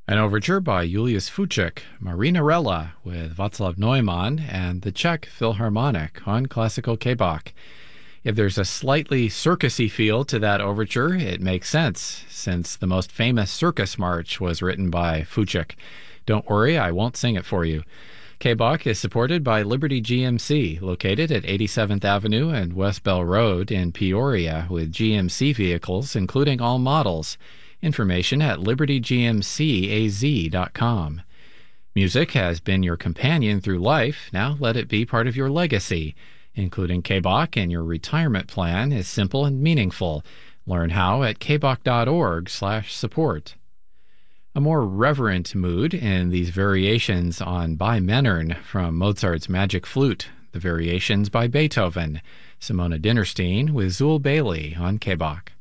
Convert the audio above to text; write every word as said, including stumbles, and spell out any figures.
An overture by Julius Fučík, Marinarella with Václav Neumann, and the Czech Philharmonic on Classical K-Bach. If there's a slightly circusy feel to that overture, it makes sense, since the most famous circus march was written by Fučík. Don't worry, I won't sing it for you. K-Bach is supported by Liberty G M C, located at eighty-seventh Avenue and West Bell Road in Peoria, with G M C vehicles, including all models. Information at liberty g m c a z dot com. Music has been your companion through life. Now let it be part of your legacy. Including K-Bach in your retirement plan is simple and meaningful. Learn how at k bach dot org slash support. A more reverent mood in these variations on By Männern from Mozart's Magic Flute, the variations by Beethoven. Simona Dinnerstein with Zul Bailey on K-Bach.